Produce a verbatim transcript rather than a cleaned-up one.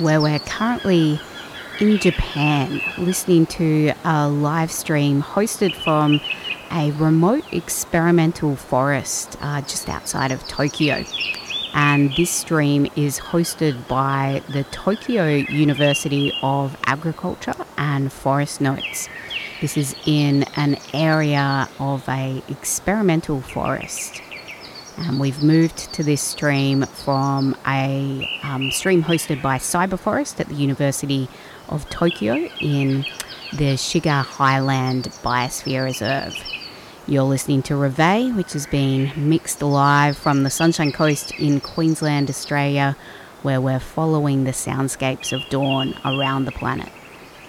where we're currently in Japan listening to a live stream hosted from a remote experimental forest uh, just outside of Tokyo. And this stream is hosted by the Tokyo University of Agriculture and Forest Notes. This is in an area of a experimental forest. And we've moved to this stream from a um, stream hosted by Cyberforest at the University of Tokyo in the Shiga Highland Biosphere Reserve. You're listening to Reveille, which is being mixed live from the Sunshine Coast in Queensland, Australia, where we're following the soundscapes of dawn around the planet.